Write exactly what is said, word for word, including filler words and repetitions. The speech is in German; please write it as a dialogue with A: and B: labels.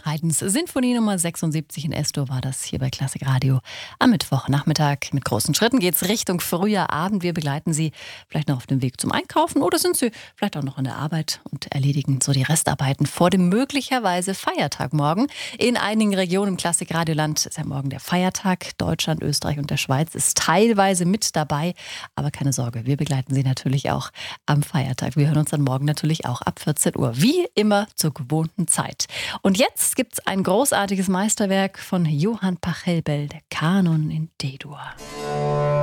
A: Haydns Sinfonie Nummer sechsundsiebzig in Es-Dur war das hier bei Klassik Radio am Mittwochnachmittag. Mit großen Schritten geht es Richtung früher Abend. Wir begleiten Sie vielleicht noch auf dem Weg zum Einkaufen oder sind Sie vielleicht auch noch an der Arbeit und erledigen so die Restarbeiten vor dem möglicherweise Feiertag morgen. In einigen Regionen im Klassik Radioland ist ja morgen der Feiertag. Deutschland, Österreich und der Schweiz ist teilweise mit dabei. Aber keine Sorge, wir begleiten Sie natürlich auch am Feiertag. Wir hören uns dann morgen natürlich auch ab vierzehn Uhr. Wie immer zur gewohnten Zeit. Und jetzt gibt es ein großartiges Meisterwerk von Johann Pachelbel, der Kanon in D-Dur.